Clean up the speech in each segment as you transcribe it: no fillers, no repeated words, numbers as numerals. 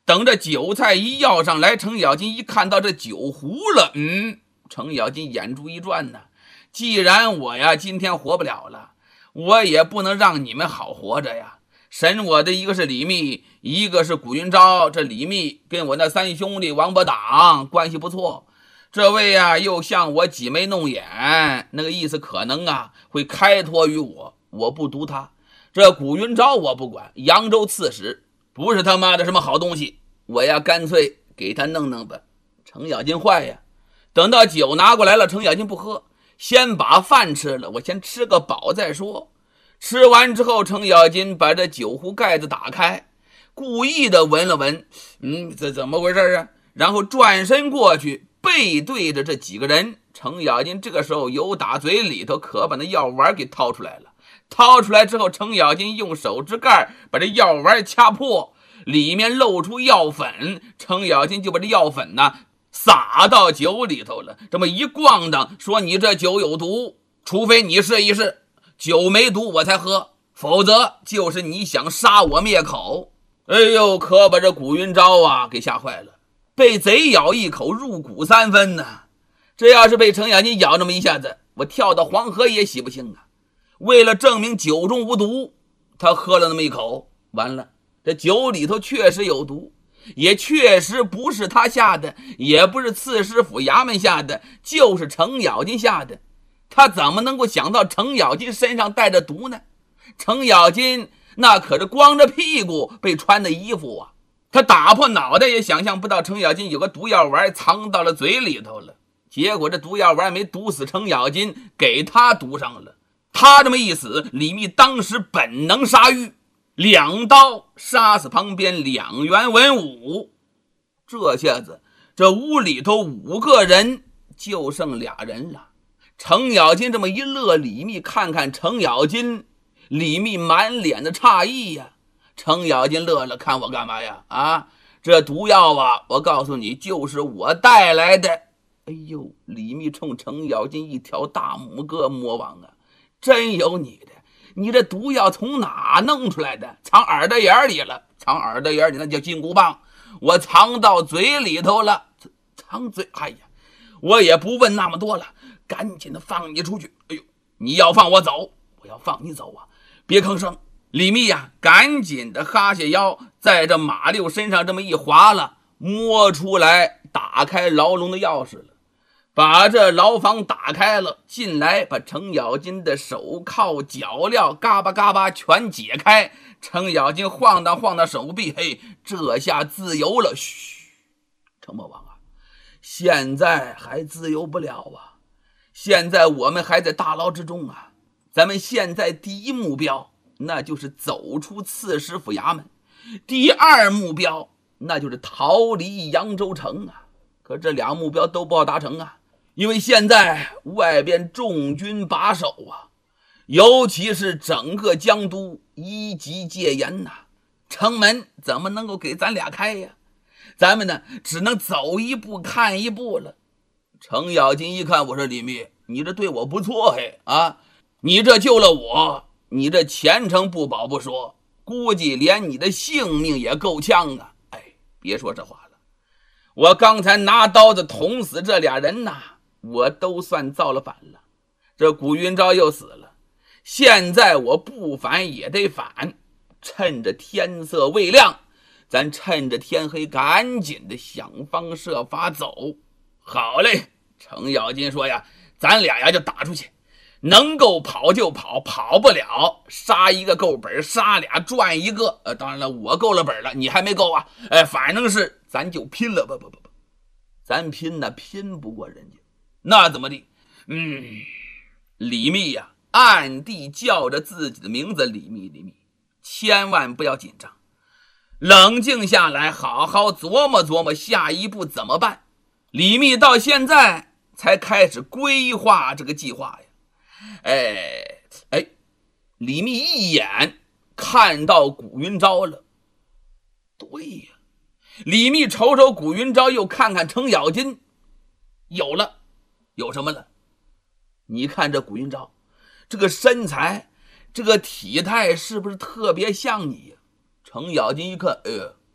等着酒菜一要上来，程咬金一看到这酒壶了，程咬金眼珠一转呢，既然我呀今天活不了了，我也不能让你们好活着呀。审我的一个是李密，一个是古云昭，这李密跟我那三兄弟王八党关系不错，这位呀又向我挤眉弄眼，那个意思可能啊会开脱于我，我不毒他。这古云昭我不管，扬州刺史不是他妈的什么好东西，我呀干脆给他弄弄吧。程咬金坏呀，等到酒拿过来了，程咬金不喝，先把饭吃了，我先吃个饱再说。吃完之后，程咬金把这酒壶盖子打开，故意的闻了闻，这怎么回事啊？然后转身过去，背对着这几个人。程咬金这个时候由打嘴里头可把那药丸给掏出来了，掏出来之后，程咬金用手指盖把这药丸掐破，里面露出药粉，程咬金就把这药粉呢撒到酒里头了，这么一咣当，说你这酒有毒，除非你试一试，酒没毒我才喝，否则就是你想杀我灭口。哎呦，可把这古云昭啊给吓坏了，被贼咬一口入骨3分呢。这要是被程咬金咬这么一下子，我跳到黄河也洗不清啊。为了证明酒中无毒，他喝了那么一口，完了，这酒里头确实有毒，也确实不是他下的，也不是刺史府衙门下的，就是程咬金下的。他怎么能够想到程咬金身上带着毒呢？程咬金那可是光着屁股被穿的衣服啊，他打破脑袋也想象不到程咬金有个毒药丸藏到了嘴里头了。结果这毒药丸没毒死程咬金，给他毒上了。他这么一死，李密当时本能杀狱，2刀杀死旁边2员文武。这下子这屋里头5个人就剩2人了。程咬金这么一乐，李密看看程咬金，李密满脸的诧异呀。程咬金乐了，看我干嘛呀？啊，这毒药啊，我告诉你，就是我带来的。哎呦，李密冲程咬金一条大拇哥，魔王啊，真有你的！你这毒药从哪弄出来的？藏耳朵眼里了，藏耳朵眼里那叫金箍棒，我藏到嘴里头了。藏嘴，哎呀，我也不问那么多了，赶紧的放你出去。哎呦，你要放我走，我要放你走啊，别吭声。李密呀，赶紧的哈下腰，在这马六身上这么一划了，摸出来打开牢笼的钥匙了，把这牢房打开了，进来把程咬金的手铐脚镣嘎巴嘎巴全解开。程咬金晃荡晃荡手臂，嘿，这下自由了。嘘，程魔王啊，现在还自由不了啊，现在我们还在大牢之中啊。咱们现在第一目标那就是走出刺史府衙门，第2目标那就是逃离扬州城啊。可这2目标都不好达成啊，因为现在外边重军把守啊，尤其是整个江都1级戒严呐，城门怎么能够给咱俩开呀？咱们呢只能走一步看一步了。程咬金一看，我说李密，你这对我不错嘿啊，你这救了我，你这前程不保不说，估计连你的性命也够呛啊。哎，别说这话了，我刚才拿刀子捅死这俩人呐，我都算造了反了。这古云昭又死了，现在我不反也得反，趁着天色未亮，咱趁着天黑赶紧的想方设法走。好嘞，程咬金说呀，咱俩呀就打出去，能够跑就跑，跑不了杀一个够本，杀俩赚一个。当然了，我够了本了，你还没够啊。反正是咱就拼了，不，咱拼呢，拼不过人家，那怎么地？李密呀，暗地叫着自己的名字，李密，千万不要紧张，冷静下来，好好琢磨琢磨下一步怎么办。李密到现在才开始规划这个计划呀。李密一眼看到古云昭了。对呀，李密瞅瞅古云昭，又看看程咬金，有了，有什么了？你看这古云昭这个身材，这个体态是不是特别像你呀？程咬金一看，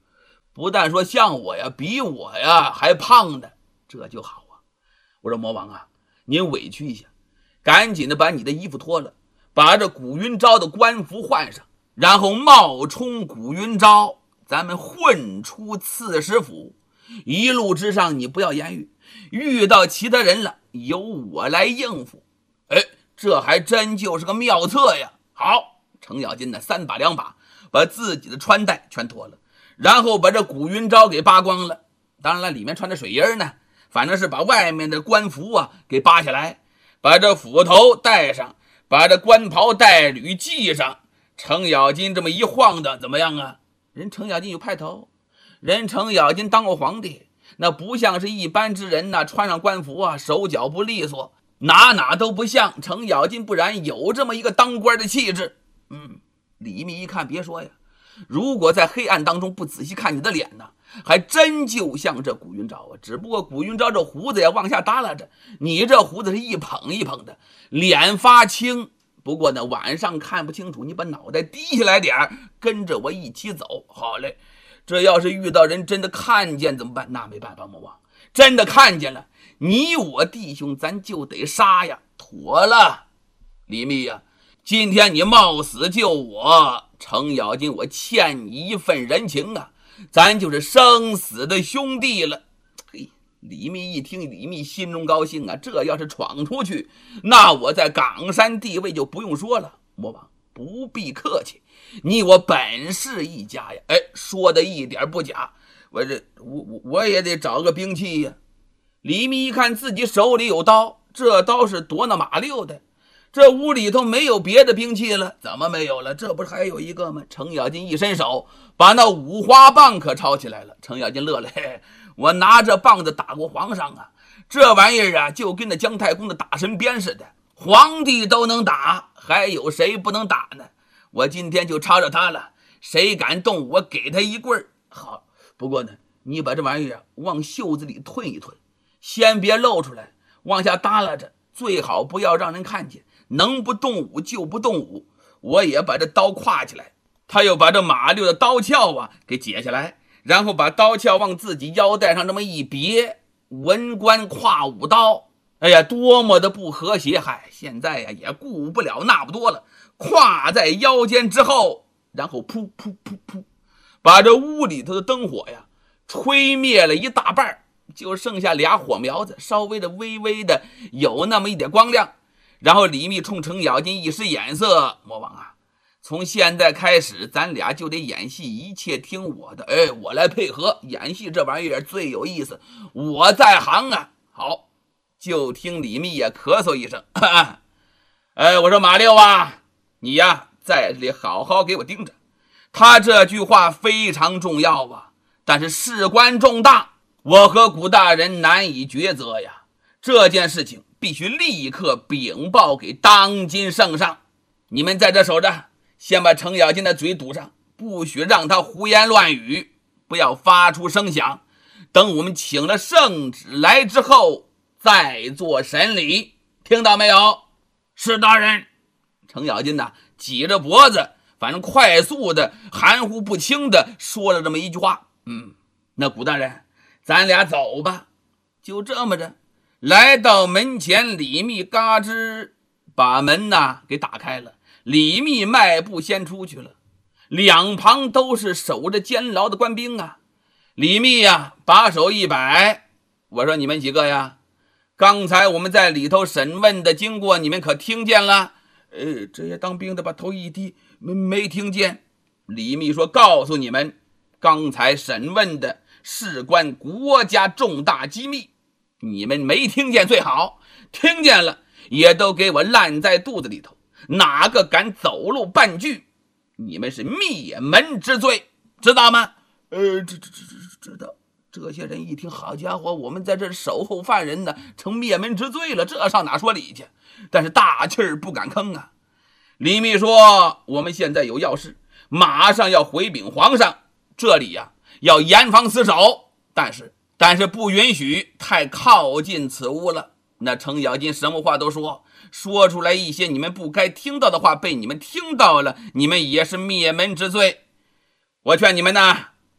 不但说像我呀，比我呀还胖的，这就好啊。我说魔王啊，您委屈一下，赶紧的把你的衣服脱了，把这古云昭的官服换上，然后冒充古云昭，咱们混出刺史府。一路之上你不要言语，遇到其他人了由我来应付。哎，这还真就是个妙策呀。好，程咬金呢3把2把把自己的穿戴全脱了，然后把这古云昭给扒光了，当然了，里面穿着水印呢，反正是把外面的官服啊给扒下来，把这斧头戴上，把这官袍带履系上。程咬金这么一晃的，怎么样啊？人程咬金有派头，人程咬金当过皇帝，那不像是一般之人呐，穿上官服啊手脚不利索，哪都不像程咬金，不然有这么一个当官的气质。李密一看，别说呀，如果在黑暗当中不仔细看你的脸呢，还真就像这古云昭啊。只不过古云昭这胡子也往下耷拉着，你这胡子是一捧一捧的，脸发青。不过呢，晚上看不清楚，你把脑袋低下来点，跟着我一起走。好嘞，这要是遇到人真的看见怎么办？那没办法，魔王真的看见了，你我弟兄咱就得杀呀。妥了，李密呀，今天你冒死救我，程咬金我欠你一份人情啊，咱就是生死的兄弟了。嘿，李密一听，李密心中高兴啊，这要是闯出去，那我在冈山地位就不用说了。魔王不必客气，你我本是一家呀。哎，说的一点不假，我也得找个兵器呀。李密一看自己手里有刀，这刀是夺那马六的，这屋里头没有别的兵器了。怎么没有了？这不是还有一个吗？程咬金一伸手，把那五花棒可抄起来了。程咬金乐了，嘿嘿，我拿着棒子打过皇上啊，这玩意儿啊就跟那姜太公的打神鞭似的，皇帝都能打，还有谁不能打呢？我今天就抄着他了，谁敢动我给他一棍儿。好，不过呢，你把这玩意儿往袖子里吞一吞，先别露出来，往下耷拉着，最好不要让人看见，能不动武就不动武。我也把这刀挎起来，他又把这马六的刀鞘啊给解下来，然后把刀鞘往自己腰带上这么一别，文官挎武刀。哎呀，多么的不和谐！嗨，现在呀也顾不了那么多了，挎在腰间之后，然后噗噗噗噗，把这屋里头的灯火呀吹灭了一大半，就剩下俩火苗子，稍微的微微的有那么一点光亮。然后李密冲程咬金一使眼色，魔王啊，从现在开始咱俩就得演戏，一切听我的。哎，我来配合演戏，这玩意儿最有意思，我在行啊。好，就听李密也咳嗽一声，我说马六啊，你呀在这里好好给我盯着，他这句话非常重要啊，但是事关重大，我和古大人难以抉择呀。这件事情必须立刻禀报给当今圣上，你们在这守着，先把程咬金的嘴堵上，不许让他胡言乱语，不要发出声响。等我们请了圣旨来之后再做审理，听到没有？是大人。程咬金呢挤着脖子，反正快速的含糊不清的说了这么一句话。那古大人，咱俩走吧。就这么着，来到门前，李密嘎吱把门呐给打开了，李密迈步先出去了，两旁都是守着监牢的官兵啊。李密呀把手一摆，我说你们几个呀，刚才我们在里头审问的经过你们可听见了？这些当兵的把头一低，没听见。李密说，告诉你们，刚才审问的事关国家重大机密，你们没听见最好，听见了也都给我烂在肚子里头，哪个敢走漏半句，你们是灭门之罪，知道吗？知道。这些人一听，好家伙，我们在这守候犯人呢，成灭门之罪了，这上哪说理去？但是大气儿不敢吭啊。李密说，我们现在有要事，马上要回禀皇上，这里呀要严防死守，但是不允许太靠近此屋了。那程咬金什么话都说出来一些你们不该听到的话，被你们听到了，你们也是灭门之罪。我劝你们呢，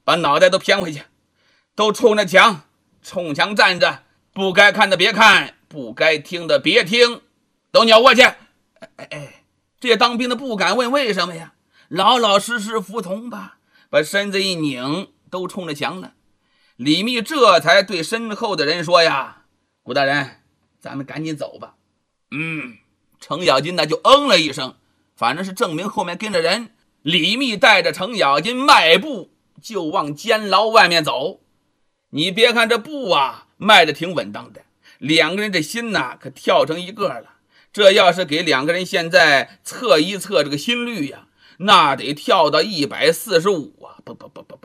把脑袋都偏回去，都冲着墙，冲墙站着，不该看的别看，不该听的别听，都扭过去。这些当兵的不敢问为什么呀，老老实实服从吧，把身子一拧，都冲着墙了。李密这才对身后的人说呀：古大人，咱们赶紧走吧。程咬金那就了一声，反正是证明后面跟着人。李密带着程咬金迈步就往监牢外面走。你别看这步啊迈得挺稳当的，两个人这心呐可跳成一个了。这要是给两个人现在测一测这个心率呀，那得跳到145啊！不，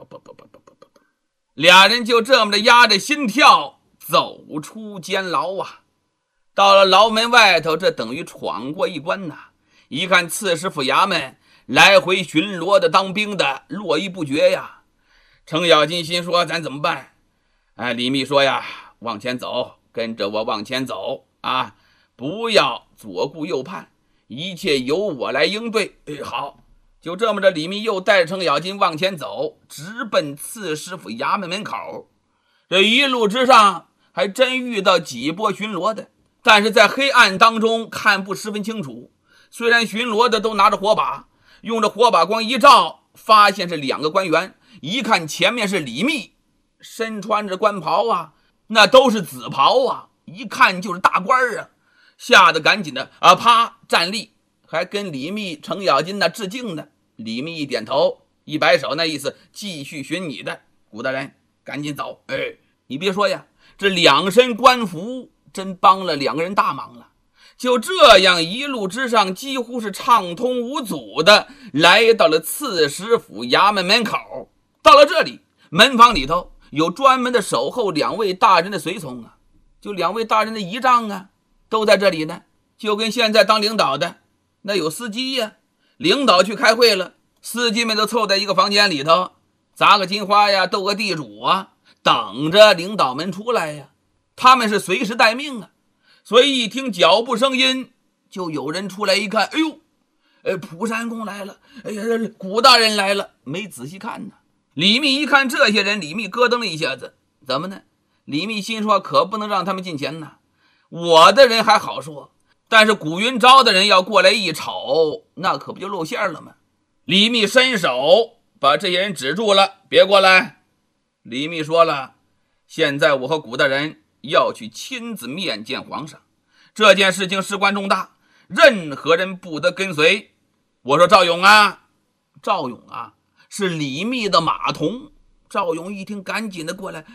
俩人就这么的压着心跳走出监牢啊。到了牢门外头，这等于闯过一关呐。一看刺史府衙门来回巡逻的当兵的络绎不绝呀。程咬金心说咱怎么办？李密说呀，往前走，跟着我往前走啊，不要左顾右盼，一切由我来应对。好，就这么着，李密又带着程咬金往前走，直奔刺史府衙门门口。这一路之上还真遇到几波巡逻的，但是在黑暗当中看不十分清楚。虽然巡逻的都拿着火把，用着火把光一照，发现是两个官员。一看前面是李密，身穿着官袍啊，那都是紫袍啊，一看就是大官啊，吓得赶紧的啪站立，还跟李密、程咬金那致敬呢。李密一点头，一摆手，那意思继续巡你的，古大人赶紧走。你别说呀，这两身官服真帮了两个人大忙了。就这样一路之上几乎是畅通无阻的来到了刺史府衙门门口。到了这里，门房里头有专门的守候两位大人的随从啊，就两位大人的仪仗啊，都在这里呢。就跟现在当领导的那有司机呀，领导去开会了，司机们都凑在一个房间里头，砸个金花呀，斗个地主啊，等着领导们出来呀。他们是随时待命啊，所以一听脚步声音，就有人出来一看，蒲山公来了，古大人来了。没仔细看呢，李密一看这些人，李密咯噔了一下子。怎么呢？李密心说可不能让他们进前呐，我的人还好说，但是古云昭的人要过来一瞅，那可不就露馅了吗？李密伸手把这些人止住了，别过来。李密说了，现在我和古大人要去亲自面见皇上，这件事情事关重大，任何人不得跟随。我说赵勇啊，赵勇啊，是李密的马童。赵勇一听赶紧的过来，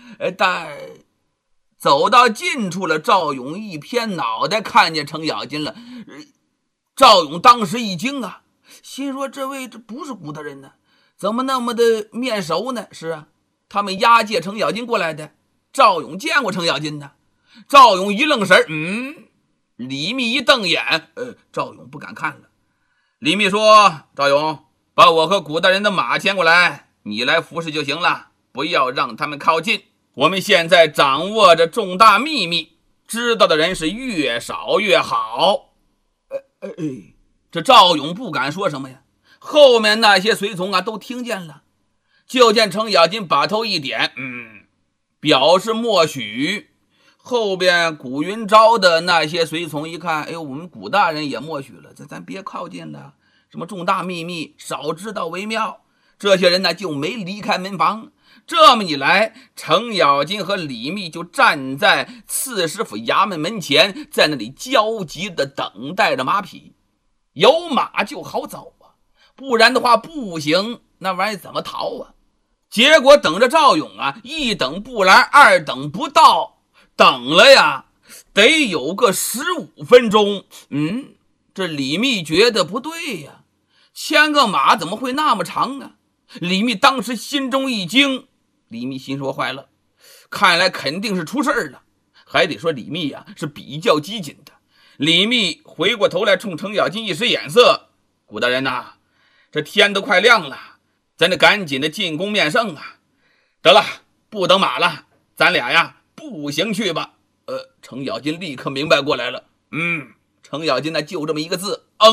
走到近处了，赵勇一偏脑袋看见程咬金了。赵勇当时一惊啊，心说这位这不是古大人呢，怎么那么的面熟呢？是啊，他们押解程咬金过来的，赵勇见过程咬金的。赵勇一愣神，李密一瞪眼，赵勇不敢看了。李密说，赵勇，把我和古大人的马牵过来，你来服侍就行了，不要让他们靠近。我们现在掌握着重大秘密，知道的人是越少越好。这赵勇不敢说什么呀，后面那些随从啊都听见了。就见程咬金把头一点，表示默许。后边古云昭的那些随从一看，我们古大人也默许了，咱别靠近了，什么重大秘密少知道为妙。这些人呢就没离开门房。这么一来，程咬金和李密就站在刺史府衙门门前，在那里焦急地等待着马匹。有马就好走啊，不然的话不行，那玩意怎么逃啊？结果等着赵勇啊，一等不来，二等不到，等了呀得有个15分钟。这李密觉得不对呀，牵个马怎么会那么长啊？李密当时心中一惊，李密心说坏了，看来肯定是出事了。还得说李密呀是比较机警的。李密回过头来冲程咬金一使眼色，古大人呐，这天都快亮了，咱得赶紧的进宫面圣啊。得了，不等马了，咱俩呀步行去吧。程咬金立刻明白过来了。程咬金那就这么一个字，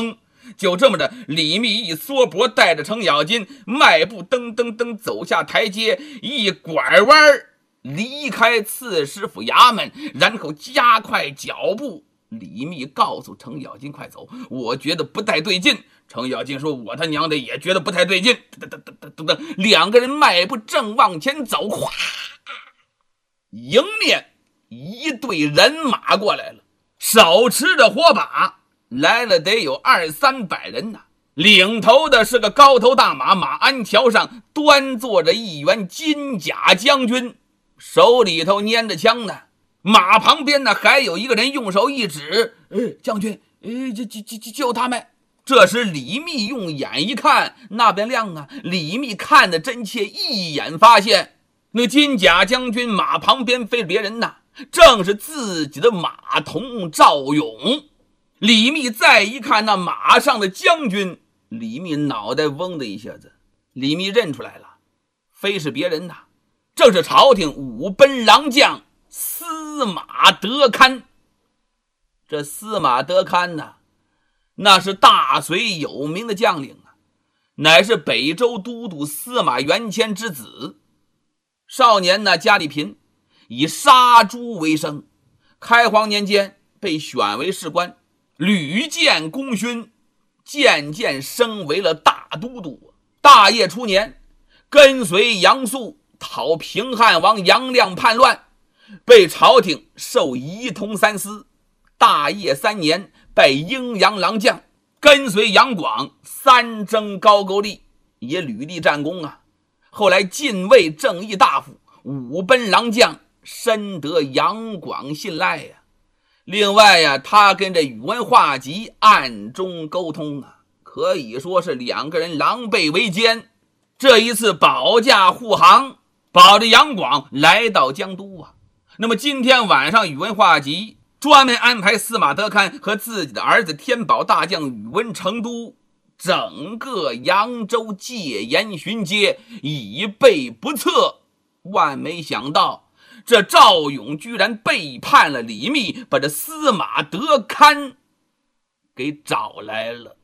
就这么着，李密一缩脖，带着程咬金迈步噔噔噔走下台阶，一拐弯离开刺史府衙门，然后加快脚步。李密告诉程咬金：“快走，我觉得不太对劲。”程咬金说：“我他娘的也觉得不太对劲。”两个人迈步正往前走，哗，迎面一队人马过来了，手持着火把，来了得有200-300人呐。领头的是个高头大马，马鞍桥上端坐着一员金甲将军，手里头拈着枪呢。马旁边呢还有一个人用手一指：“将军，就他们。”这时李密用眼一看，那边亮啊！李密看得真切，一眼发现那金甲将军马旁边非是别人呐，正是自己的马童赵勇。李密再一看那马上的将军，李密脑袋嗡的一下子，李密认出来了，非是别人呐，正是朝廷武奔郎将司马德堪。这司马德堪呢，那是大隋有名的将领啊，乃是北周都督司马元谦之子。少年呢家里贫，以杀猪为生。开皇年间被选为士官，屡建功勋，渐渐升为了大都督。大业初年，跟随杨素讨平汉王杨亮叛乱，被朝廷授仪同3司。大业3年，拜阴阳郎将，跟随杨广3征高句丽，也屡立战功啊。后来进位正义大夫，武奔郎将，深得杨广信赖呀。另外呀，他跟这宇文化及暗中沟通啊，可以说是两个人狼狈为奸。这一次保驾护航，保着杨广来到江都啊。那么今天晚上宇文化及专门安排司马德堪和自己的儿子天宝大将宇文成都整个扬州戒严巡街，以备不测。万没想到这赵勇居然背叛了李密，把这司马德堪给找来了。